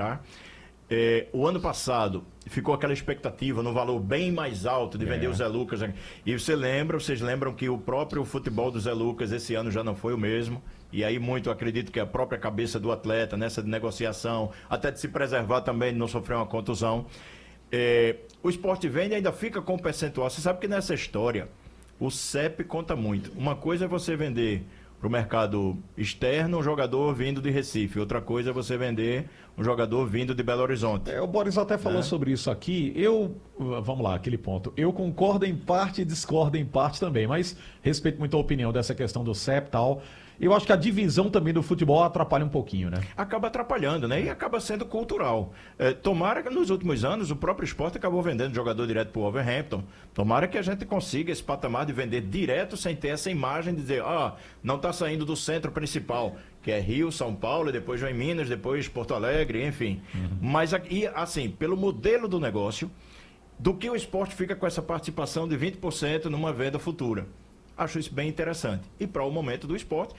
recuperar. O ano passado ficou aquela expectativa no valor bem mais alto de vender o Zé Lucas. E vocês lembram que o próprio futebol do Zé Lucas esse ano já não foi o mesmo. E aí muito acredito que a própria cabeça do atleta nessa negociação, até de se preservar também, de não sofrer uma contusão. O Sport vende e ainda fica com o percentual. Você sabe que nessa história o CEP conta muito. Uma coisa é você vender para o mercado externo um jogador vindo de Recife. Outra coisa é você vender um jogador vindo de Belo Horizonte. O Boris até falou sobre isso aqui. Vamos lá, aquele ponto. Eu concordo em parte e discordo em parte também, mas respeito muito a opinião dessa questão do CEP e tal. Eu acho que a divisão também do futebol atrapalha um pouquinho, né? Acaba atrapalhando, né? E acaba sendo cultural. Tomara que nos últimos anos o próprio esporte acabou vendendo jogador direto para o Wolverhampton. Tomara que a gente consiga esse patamar de vender direto sem ter essa imagem de dizer, não está saindo do centro principal, que é Rio, São Paulo, e depois vai em Minas, depois Porto Alegre, enfim. Mas aqui, assim, pelo modelo do negócio, do que o esporte fica com essa participação de 20% numa venda futura. Acho isso bem interessante. E para o momento do esporte,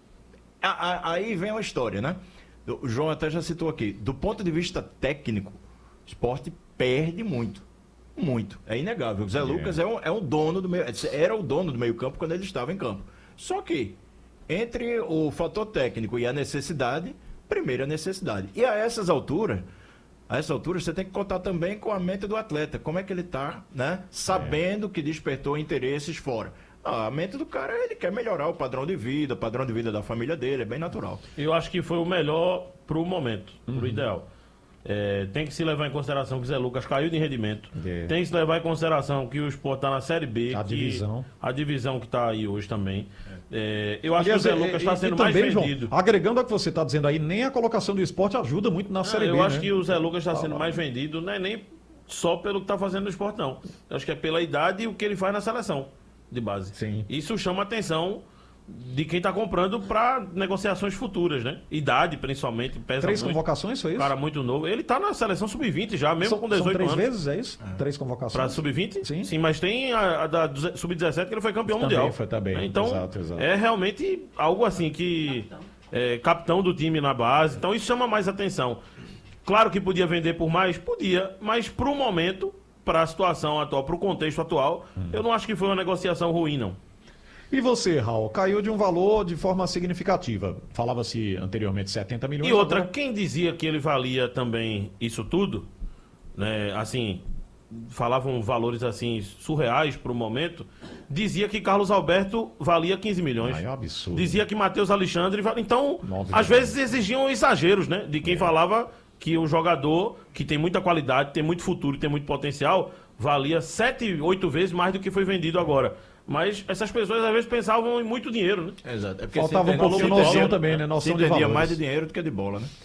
aí vem uma história, né? O João até já citou aqui. Do ponto de vista técnico, o esporte perde muito. Muito. É inegável. O Zé Lucas é um dono do meio, era o dono do meio-campo quando ele estava em campo. Só que, entre o fator técnico e a necessidade, primeiro a necessidade. E a essas alturas você tem que contar também com a mente do atleta. Como é que ele está, né? Sabendo que despertou interesses fora. A mente do cara, ele quer melhorar o padrão de vida, o padrão de vida da família dele, é bem natural. Eu acho que foi o melhor pro momento, pro ideal. Tem que se levar em consideração que o Zé Lucas caiu de rendimento. Tem que se levar em consideração que o Sport está na Série B. A divisão que está aí hoje também. Eu acho que o Zé Lucas está sendo mais vendido. João, agregando ao que você está dizendo aí, nem a colocação do Sport ajuda muito na Série B. Eu acho que o Zé Lucas está sendo mais vendido, não é nem só pelo que está fazendo no Sport, não. Eu acho que é pela idade e o que ele faz na seleção de base. Sim. Isso chama a atenção de quem está comprando para negociações futuras, né? Idade, principalmente, pesa 3 muito. convocações, foi isso? Cara muito novo. Ele tá na seleção sub-20 já, mesmo com 18 são 3 anos. vezes, é isso? 3 convocações. Para sub-20? Sim. Sim, mas tem a da sub-17 que ele foi campeão mundial. Foi também. Então, exato. é realmente algo assim que... capitão do time na base. Então, isso chama mais atenção. Claro que podia vender por mais? Podia, mas para o momento, para a situação atual, para o contexto atual, eu não acho que foi uma negociação ruim, não. E você, Raul, caiu de um valor de forma significativa. Falava-se anteriormente 70 milhões. E outra, agora... quem dizia que ele valia também isso tudo, né, assim, falavam valores assim surreais para o momento, dizia que Carlos Alberto valia 15 milhões. É um absurdo. Dizia que Matheus Alexandre valia... Então, 9 às milhões. vezes exigiam exageros, né, de quem falava que o jogador, que tem muita qualidade, tem muito futuro, tem muito potencial, valia 7, 8 vezes mais do que foi vendido agora. Mas essas pessoas às vezes pensavam em muito dinheiro, né? Exato. Faltava um pouco de noção também, né? Noção de valores. Mais de dinheiro do que de bola, né?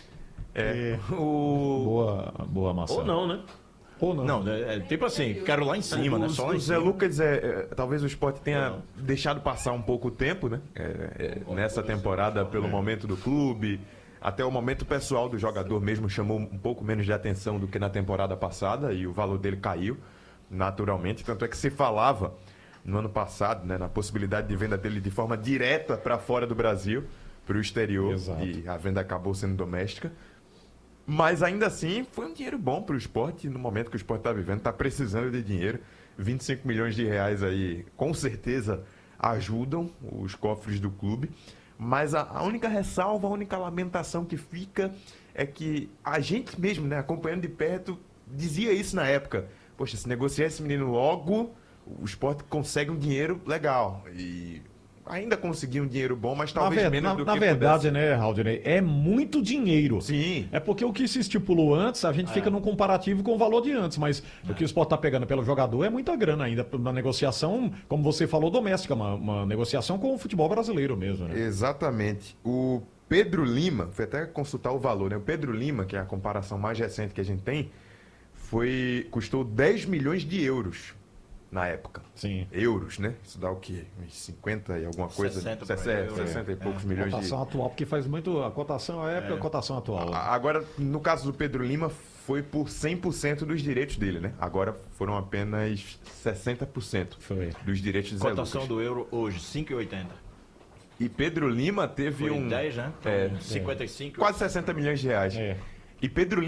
Boa maçã. Ou não, né? Ou não. Não, tipo assim, quero lá em cima, né? Só lá em O Zé cima. Lucas, talvez o Sport tenha deixado passar um pouco o tempo, né? Nessa temporada, pelo momento do clube, até o momento pessoal do jogador mesmo chamou um pouco menos de atenção do que na temporada passada e o valor dele caiu naturalmente. Tanto é que se falava no ano passado, né, na possibilidade de venda dele de forma direta para fora do Brasil, para o exterior. Exato. E a venda acabou sendo doméstica. Mas ainda assim, foi um dinheiro bom para o esporte no momento que o esporte está vivendo, está precisando de dinheiro. 25 milhões de reais aí, com certeza, ajudam os cofres do clube. Mas a única ressalva, a única lamentação que fica é que a gente mesmo, né, acompanhando de perto, dizia isso na época. Poxa, se negociar esse menino logo, o esporte consegue um dinheiro legal. E ainda conseguiu um dinheiro bom, mas talvez menos do que na verdade, pudesse. né, Haldner, é muito dinheiro. Sim. É porque o que se estipulou antes, a gente fica num comparativo com o valor de antes, mas o que o Sport está pegando pelo jogador é muita grana ainda na negociação, como você falou, doméstica, uma negociação com o futebol brasileiro mesmo, né? Exatamente. O Pedro Lima, foi até consultar o valor, né? O Pedro Lima, que é a comparação mais recente que a gente tem, custou 10 milhões de euros na época. Sim. Euros, né? Isso dá o quê? Uns 50 e alguma coisa? 60 e poucos milhões de euros. Cotação atual, porque faz muito... A cotação à época, a cotação atual. Agora, no caso do Pedro Lima, foi por 100% dos direitos dele, né? Agora foram apenas 60% dos direitos de Zé Lucas. Cotação do euro hoje, 5,80. E Pedro Lima teve Foi 10, né? Então, 55. quase 60 milhões de reais. E Pedro